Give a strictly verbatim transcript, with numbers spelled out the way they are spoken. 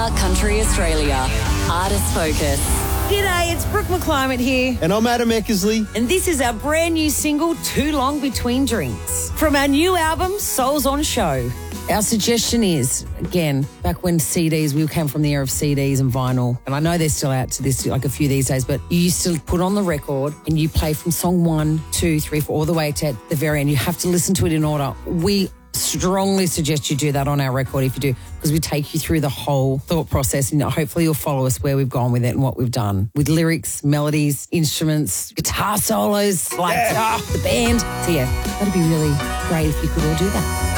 Car Country Australia. Artist Focus. G'day, it's Brooke McClymont here. And I'm Adam Eckersley. And this is our brand new single, Too Long Between Drinks, from our new album, Souls on Show. Our suggestion is, again, back when C Ds, we came from the era of C Ds and vinyl, and I know they're still out to this, like a few these days, but you used to put on the record and you play from song one, two, three, four, all the way to the very end. You have to listen to it in order. We strongly suggest you do that on our record if you do, because we take you through the whole thought process, and hopefully you'll follow us where we've gone with it and what we've done with lyrics, melodies, instruments, guitar solos, like yeah. oh, the band. So yeah, that'd be really great if you could all do that.